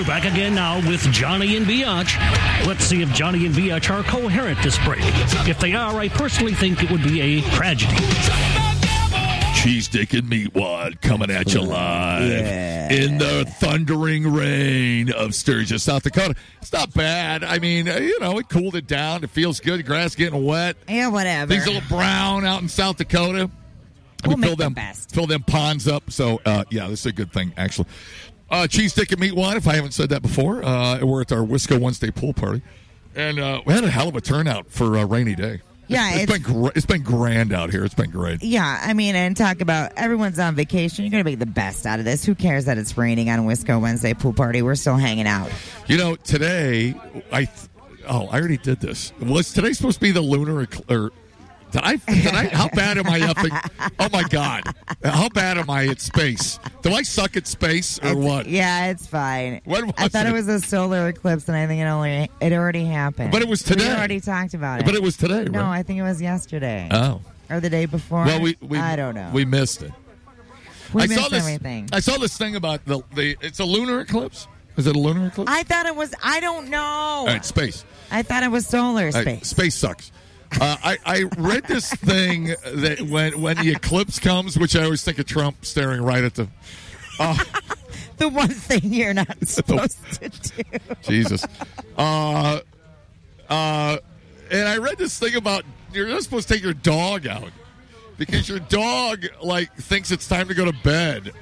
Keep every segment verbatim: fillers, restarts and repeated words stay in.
We're back again now with Johnny and Biatch. Let's see if Johnny and Biatch are coherent this break. If they are, I personally think it would be a tragedy. Cheese Dick and Meatwad coming at you live yeah. in the thundering rain of Sturgis, South Dakota. It's not bad. I mean, you know, it cooled it down. It feels good. The grass getting wet. Yeah, whatever. Things a little brown out in South Dakota. We'll we make fill them them best. Fill them ponds up. So, uh, yeah, this is a good thing, actually. Uh, Cheese Dick and Meatwad, if I haven't said that before. Uh, we're at our Wisco Wednesday pool party. And uh, we had a hell of a turnout for a rainy day. Yeah, it's, it's, it's been gr- it's been grand out here. It's been great. Yeah, I mean, and talk about everyone's on vacation. You're going to make the best out of this. Who cares that it's raining on Wisco Wednesday pool party? We're still hanging out. You know, today I th- oh I already did this. Was today supposed to be the lunar ecl- or did I, did I? How bad am I up? At, oh my God! How bad am I at space? Do I suck at space or It's, what? Yeah, it's fine. What was I thought it? it was a solar eclipse, and I think it only it already happened. But it was today. We already talked about it. But it was today, No, right? I think it was yesterday. Oh. Or the day before. Well, we, we I don't know. We missed it. We I missed saw this, everything. I saw this thing about the the. It's a lunar eclipse. Is it a lunar eclipse? I thought it was. I don't know. All right, space. I thought it was solar All space. right, space sucks. Uh, I, I read this thing that when when the eclipse comes, which I always think of Trump staring right at the. Uh, the one thing you're not supposed to do. Jesus. Uh, uh, and I read this thing about you're not supposed to take your dog out because your dog like thinks it's time to go to bed.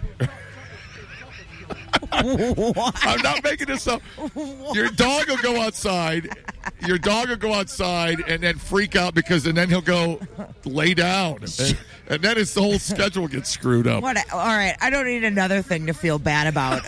What? I'm not making this up. What? Your dog will go outside. Your dog will go outside and then freak out because, and then he'll go lay down, and, and then his whole schedule gets screwed up. What? All right, I don't need another thing to feel bad about.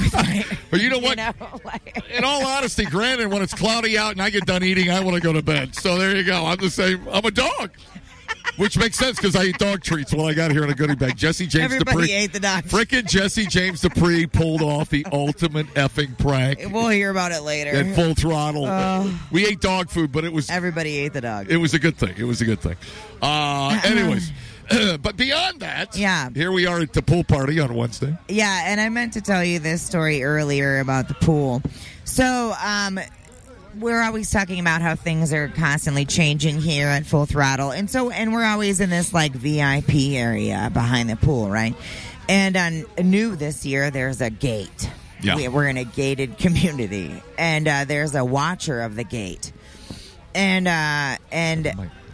But you know what? You know, like, In all honesty, granted, when it's cloudy out and I get done eating, I want to go to bed. So there you go. I'm the same. I'm a dog. Which makes sense because I eat dog treats while I got here in a goodie bag. Jesse James everybody Dupree. ate the dog. Frickin' Jesse James Dupree pulled off the ultimate effing prank We'll hear about it later. at Full Throttle. Oh. We ate dog food, but it was Everybody ate the dog. it was a good thing. It was a good thing. Uh, anyways, but beyond that, Yeah. here we are at the pool party on Wednesday. Yeah, and I meant to tell you this story earlier about the pool. So, um, we're always talking about how things are constantly changing here at Full Throttle. And so, and we're always in this like V I P area behind the pool, right? And on new this year, there's a gate. Yeah. We, we're in a gated community, and uh, there's a watcher of the gate. And, uh, and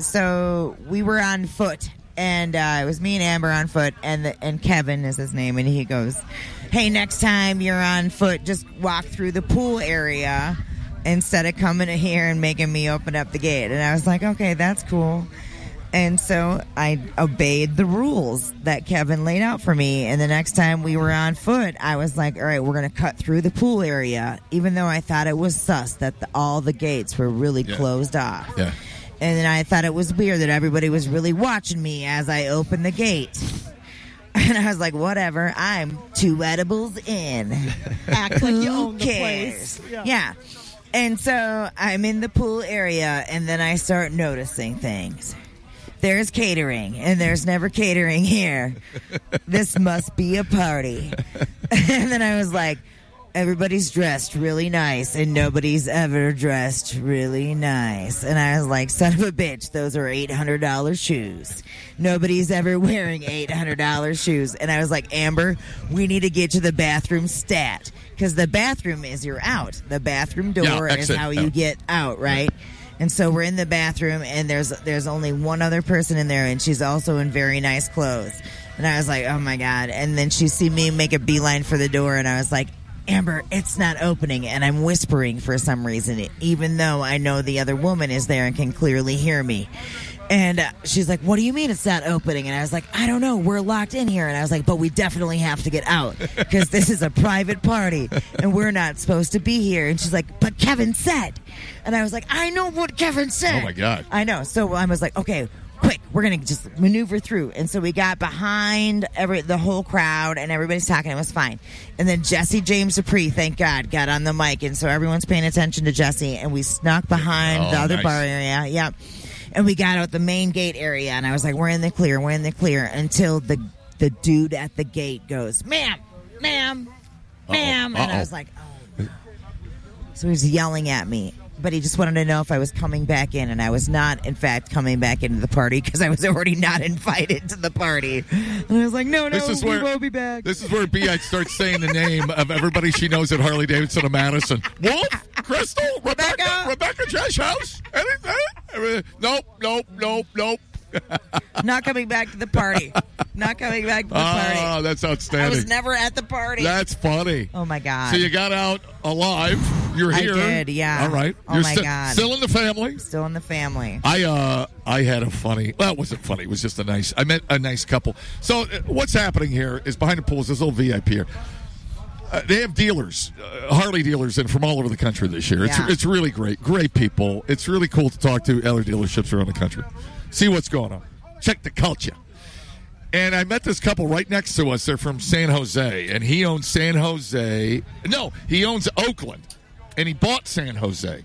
so we were on foot. And uh, it was me and Amber on foot, and the, and Kevin is his name, and he goes, "Hey, next time you're on foot, just walk through the pool area instead of coming in here and making me open up the gate." And I was like, "Okay, that's cool." And so I obeyed the rules that Kevin laid out for me. And the next time we were on foot, I was like, "All right, we're going to cut through the pool area," even though I thought it was sus that the, all the gates were really Yeah. closed off. Yeah. And then I thought it was weird that everybody was really watching me as I opened the gate. And I was like, whatever, I'm two edibles in. Act like you Who own the cares? place. Yeah. Yeah. And so I'm in the pool area, and then I start noticing things. There's catering, and there's never catering here. This must be a party. And then I was like, everybody's dressed really nice, and nobody's ever dressed really nice. And I was like, son of a bitch, those are eight hundred dollars shoes. Nobody's ever wearing eight hundred dollars shoes. And I was like, Amber, we need to get to the bathroom stat. Because the bathroom is your out. The bathroom door Yeah, is exit, how yeah. you get out, right? And so we're in the bathroom, and there's there's only one other person in there, and she's also in very nice clothes. And I was like, oh, my God. And then she see me make a beeline for the door, and I was like, Amber, it's not opening. And I'm whispering for some reason, even though I know the other woman is there and can clearly hear me. And uh, she's like, what do you mean it's not opening? And I was like, I don't know. We're locked in here. And I was like, but we definitely have to get out because this is a private party and we're not supposed to be here. And she's like, but Kevin said. And I was like, I know what Kevin said. Oh, my God. I know. So I was like, okay, quick, we're going to just maneuver through. And so we got behind every the whole crowd, and everybody's talking. It was fine. And then Jesse James Dupree, thank God, got on the mic. And so everyone's paying attention to Jesse, and we snuck behind Oh, the other nice. bar area. Yep. And we got out the main gate area, and I was like, we're in the clear, we're in the clear, until the the dude at the gate goes, ma'am, ma'am, ma'am. And I Uh-oh. was like, oh, So he was yelling at me. But he just wanted to know if I was coming back in, and I was not, in fact, coming back into the party because I was already not invited to the party. And I was like, no, no, This is we where- won't be back. This is where B I starts saying the name of everybody she knows at Harley Davidson of Madison. Wolf, Crystal, Rebecca, Rebecca, Rebecca Jesh House. Anything? Nope, nope, nope, nope. Not coming back to the party. Not coming back to the party. Ah, that's I outstanding. was never at the party. That's funny. Oh, my God. So you got out alive. You're I here. did, yeah. All right. Oh, You're my sti- God. Still in the family. Still in the family. I uh I had a funny. Well, it wasn't funny. It was just a nice. I met a nice couple. So uh, what's happening here is behind the pools. This little V I P here. Uh, they have dealers, uh, Harley dealers, in from all over the country this year. It's Yeah. it's really great. Great people. It's really cool to talk to other dealerships around the country. See what's going on. Check the culture. And I met this couple right next to us. They're from San Jose, and he owns San Jose. No, he owns Oakland, and he bought San Jose.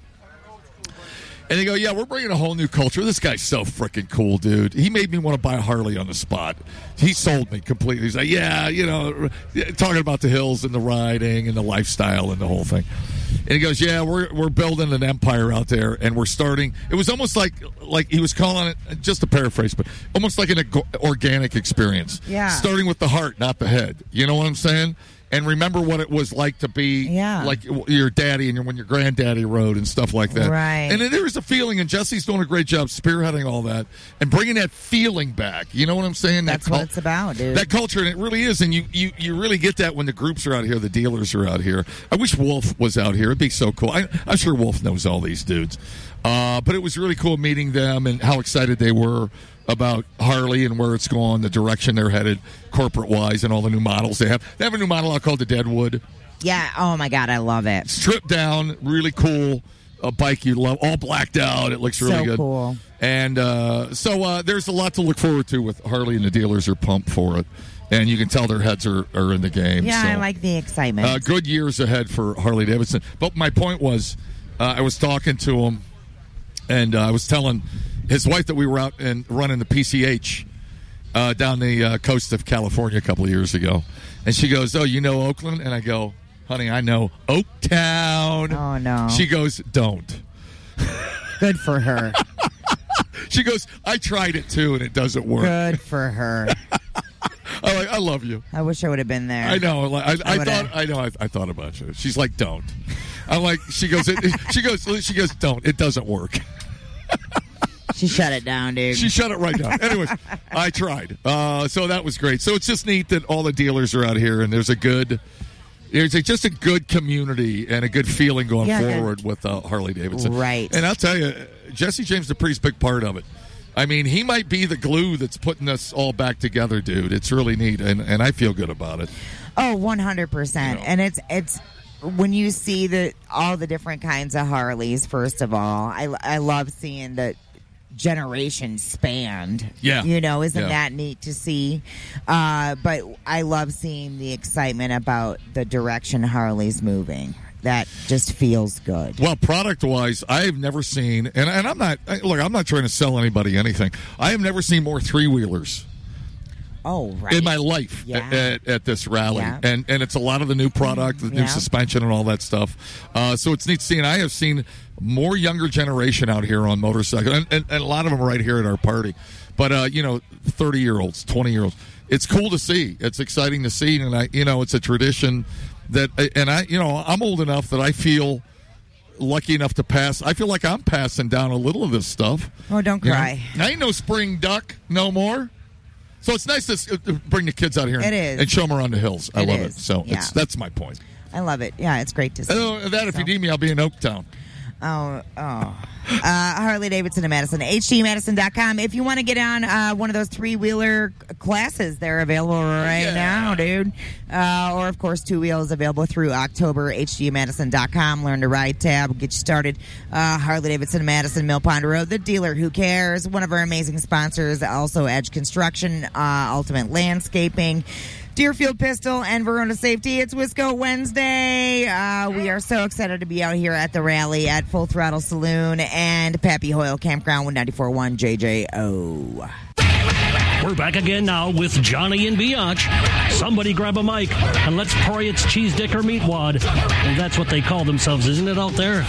And they go, yeah, we're bringing a whole new culture. This guy's so freaking cool, dude. He made me want to buy a Harley on the spot. He sold me completely. He's like, yeah, you know, talking about the hills and the riding and the lifestyle and the whole thing. And he goes, yeah, we're we're building an empire out there, and we're starting. It was almost like like he was calling it, just a paraphrase, but almost like an ag- organic experience. Yeah. Starting with the heart, not the head. You know what I'm saying? And remember what it was like to be Yeah. like your daddy and your, when your granddaddy rode and stuff like that. Right. And there was a feeling, and Jesse's doing a great job spearheading all that and bringing that feeling back. You know what I'm saying? That That's what it's about, dude. That culture, and it really is. And you, you, you really get that when the groups are out here, the dealers are out here. I wish Wolf was out here. It'd be so cool. I, I'm sure Wolf knows all these dudes. Uh, but it was really cool meeting them and how excited they were about Harley and where it's going, the direction they're headed corporate-wise, and all the new models they have. They have a new model out called the Deadwood. Yeah. Oh, my God. I love it. Stripped down, really cool. A bike you love, all blacked out. It looks really So good. cool. And uh, so uh, there's a lot to look forward to with Harley, and the dealers are pumped for it. And you can tell their heads are, are in the game. Yeah, so. I like the excitement. Uh, good years ahead for Harley Davidson. But my point was, uh, I was talking to him, and uh, I was telling his wife that we were out and running the P C H uh, down the uh, coast of California a couple of years ago. And she goes, oh, you know Oakland? And I go, honey, I know Oaktown. Oh, no. She goes, don't. Good for her. She goes, I tried it too, and it doesn't work. Good for her. I'm like, I love you. I wish I would have been there. I know. I, I, I would've- thought. I know. I, I thought about you. She's like, don't. I'm like, she goes. It, she goes. She goes. Don't. It doesn't work. She shut it down, dude. She shut it right down. Anyways, I tried. Uh, so that was great. So it's just neat that all the dealers are out here, and there's a good. There's a, just a good community and a good feeling going Yeah, good. forward with uh, Harley Davidson. Right. And I'll tell you, Jesse James is a pretty big part of it. I mean, he might be the glue that's putting us all back together, dude. It's really neat, and, and I feel good about it. Oh, one hundred percent. You know. And it's it's when you see the all the different kinds of Harleys. First of all, I I love seeing the generation spanned. Yeah. You know, isn't Yeah. that neat to see? Uh, but I love seeing the excitement about the direction Harley's moving. That just feels good. Well, product wise, I have never seen, and, and I'm not look. I'm not trying to sell anybody anything. I have never seen more three wheelers Oh, right. in my life Yeah. at, at this rally, Yeah. and and it's a lot of the new product, the new Yeah. suspension, and all that stuff. Uh, so it's neat to see. And I have seen more younger generation out here on motorcycles, and, and, and a lot of them are right here at our party. But uh, you know, thirty year olds, twenty year olds. It's cool to see. It's exciting to see, and I, you know, it's a tradition that, and I, you know, I'm old enough that I feel lucky enough to pass. I feel like I'm passing down a little of this stuff. Oh, don't You know? cry. I ain't no spring duck no more. So it's nice to s- to bring the kids out here and, It is. and show them around the hills. I It love is. it. So Yeah. it's, that's my point. I love it. Yeah, it's great to see. Oh, that if So- you need me, I'll be in Oaktown. Oh, oh. Uh, Harley Davidson in Madison. H D Madison dot com. If you want to get on uh, one of those three-wheeler classes, they're available right Yeah. now, dude. Uh, or, of course, two-wheels available through October. H D Madison dot com. Learn to ride tab. Get you started. Uh, Harley Davidson, Madison, Mill Pond Road. The dealer who cares. One of our amazing sponsors. Also, Edge Construction, uh, Ultimate Landscaping, Deerfield Pistol, and Verona Safety. It's Wisco Wednesday. Uh, we are so excited to be out here at the rally at Full Throttle Saloon and Pappy Hoyle Campground, one ninety-four point one J J O. We're back again now with Johnny and Biatch. Somebody grab a mic and let's pray it's cheese dick or meat wad. And that's what they call themselves, isn't it, out there?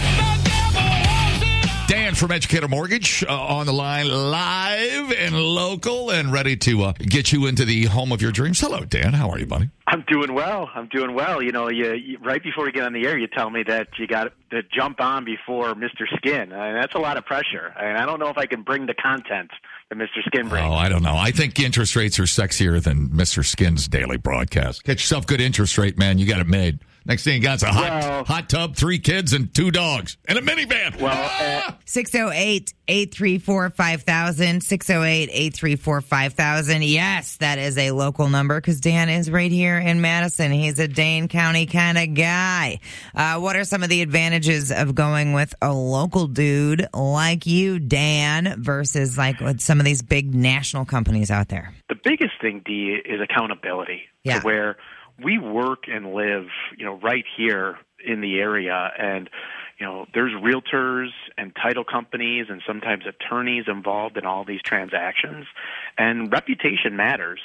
Dan from Educator Mortgage uh, on the line, live and local, and ready to uh, get you into the home of your dreams. Hello, Dan. How are you, buddy? I'm doing well. I'm doing well. You know, you, you right before we get on the air, you tell me that you got to jump on before Mister Skin. I mean, that's a lot of pressure. I mean, I don't know if I can bring the content that Mister Skin brings. Oh, I don't know. I think interest rates are sexier than Mister Skin's daily broadcast. Get yourself good interest rate, man. You got it made. Next thing you got is a hot, well, hot tub, three kids, and two dogs, and a minivan. Well, ah! six oh eight, eight three four, five thousand, six oh eight, eight three four, five thousand. Yes, that is a local number because Dan is right here in Madison. He's a Dane County kind of guy. Uh, what are some of the advantages of going with a local dude like you, Dan, versus like with some of these big national companies out there? The biggest thing, Dee, is accountability. Yeah. To where we work and live, you know, right here in the area, and you know, there's realtors and title companies and sometimes attorneys involved in all these transactions, and reputation matters.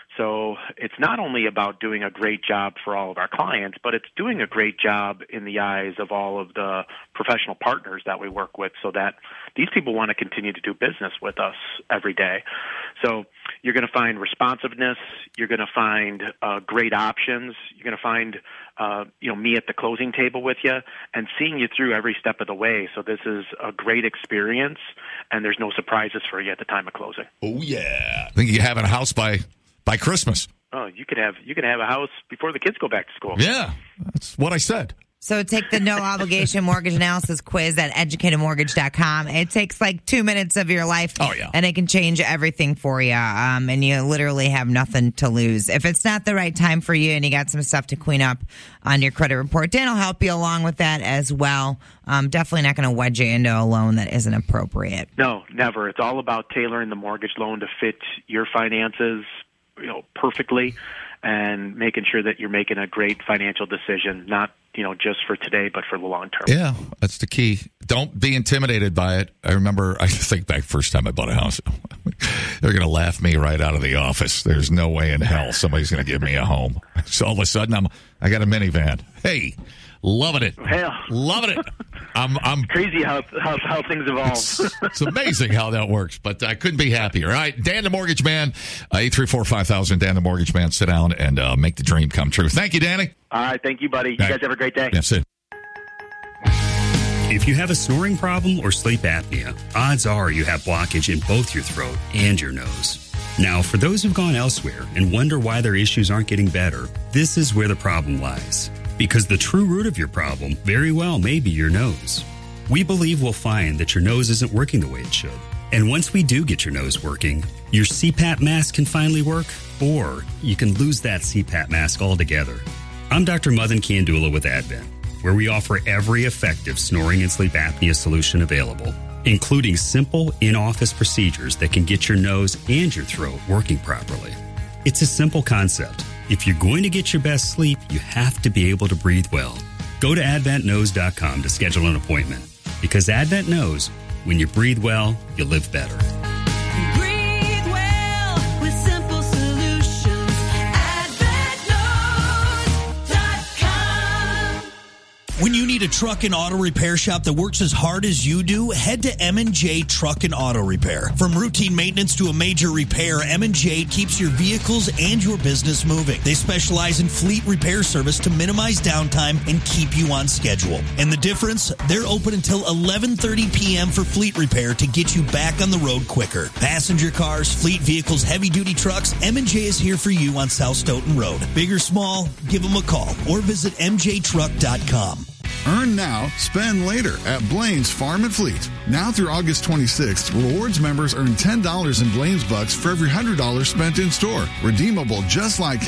So it's not only about doing a great job for all of our clients, but it's doing a great job in the eyes of all of the professional partners that we work with, so that these people want to continue to do business with us every day. So you're going to find responsiveness. You're going to find uh, great options. You're going to find uh, you know, me at the closing table with you and seeing you through every step of the way. So this is a great experience, and there's no surprises for you at the time of closing. Oh yeah, I think you're having a house by by Christmas. Oh, you could have you could have a house before the kids go back to school. Yeah, that's what I said. So take the no obligation mortgage analysis quiz at educated mortgage dot com. It takes like two minutes of your life. Oh, yeah. And it can change everything for you. Um, and you literally have nothing to lose. If it's not the right time for you and you got some stuff to clean up on your credit report, Dan will help you along with that as well. Um, definitely not going to wedge you into a loan that isn't appropriate. No, never. It's all about tailoring the mortgage loan to fit your finances, you know, perfectly, and making sure that you're making a great financial decision, not, you know, just for today, but for the long term. Yeah, that's the key. Don't be intimidated by it. I remember, I think back first time I bought a house, they're going to laugh me right out of the office. There's no way in hell somebody's going to give me a home. So all of a sudden, I'm, I got a minivan. Hey, loving it. Hell. Loving it. I'm, I'm crazy how, how how things evolve. It's, it's amazing how that works, but I couldn't be happier. All right, Dan the Mortgage Man, uh, eight three four, five thousand, Dan the Mortgage Man. Sit down and uh, make the dream come true. Thank you, Danny. All right, thank you, buddy. You All guys have a great day. That's it. If you have a snoring problem or sleep apnea, odds are you have blockage in both your throat and your nose. Now, for those who've gone elsewhere and wonder why their issues aren't getting better, this is where the problem lies. Because the true root of your problem very well may be your nose. We believe we'll find that your nose isn't working the way it should. And once we do get your nose working, your C PAP mask can finally work, or you can lose that C PAP mask altogether. I'm Doctor Madan Kandula with Advent, where we offer every effective snoring and sleep apnea solution available, including simple in-office procedures that can get your nose and your throat working properly. It's a simple concept. If you're going to get your best sleep, you have to be able to breathe well. Go to advent knows dot com to schedule an appointment, because Advent knows when you breathe well, you live better. Breathe well with simple solutions. advent knows dot com. When you need a truck and auto repair shop that works as hard as you do, head to M and J Truck and Auto Repair. From routine maintenance to a major repair, M and J keeps your vehicles and your business moving. They specialize in fleet repair service to minimize downtime and keep you on schedule. And the difference? They're open until eleven thirty p.m. for fleet repair to get you back on the road quicker. Passenger cars, fleet vehicles, heavy-duty trucks, M and J is here for you on South Stoughton Road. Big or small, give them a call or visit m j truck dot com. Earn now, spend later at Blaine's Farm and Fleet. Now through August twenty-sixth, Rewards members earn ten dollars in Blaine's Bucks for every one hundred dollars spent in store. Redeemable just like